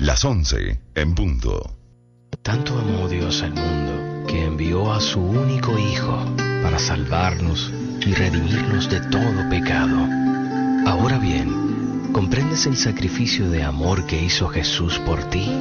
Las 11 en punto. Tanto amó Dios al mundo que envió a su único Hijo para salvarnos y redimirnos de todo pecado. Ahora bien, ¿comprendes el sacrificio de amor que hizo Jesús por ti?